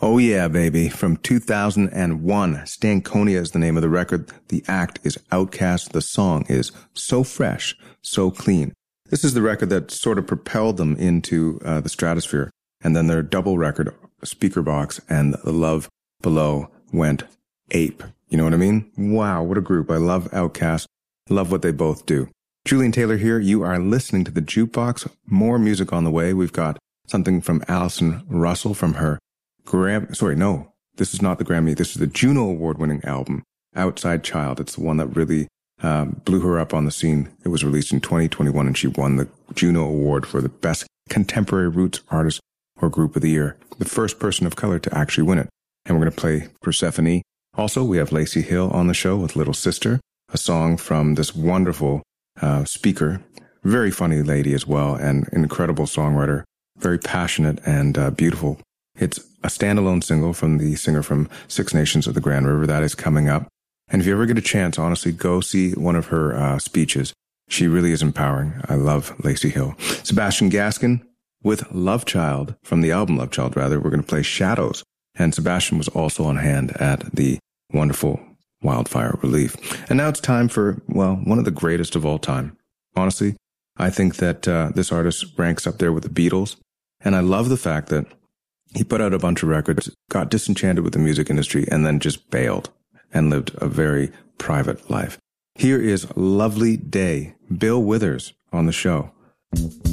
Oh yeah, baby. From 2001, Stankonia is the name of the record. The act is Outkast. The song is So Fresh, So Clean. This is the record that sort of propelled them into the stratosphere. And then their double record, Speakerboxxx and The Love Below, went ape. You know what I mean? Wow, what a group. I love Outkast. Love what they both do. Julian Taylor here. You are listening to The Jukebox. More music on the way. We've got something from Allison Russell from her this is not the Grammy. This is the Juno Award-winning album, Outside Child. It's the one that really blew her up on the scene. It was released in 2021, and she won the Juno Award for the Best Contemporary Roots Artist or Group of the Year. The first person of color to actually win it. And we're going to play Persephone. Also, we have Lacey Hill on the show with Little Sister, a song from this wonderful speaker. Very funny lady as well, and an incredible songwriter. Very passionate and beautiful. It's a standalone single from the singer from Six Nations of the Grand River. That is coming up. And if you ever get a chance, honestly, go see one of her speeches. She really is empowering. I love Lacey Hill. Sebastian Gaskin with Love Child, from the album Love Child, rather. We're going to play Shadows. And Sebastian was also on hand at the wonderful Wildfire Relief. And now it's time for, one of the greatest of all time. Honestly, I think that this artist ranks up there with the Beatles. And I love the fact that he put out a bunch of records, got disenchanted with the music industry, and then just bailed and lived a very private life. Here is Lovely Day, Bill Withers on the show.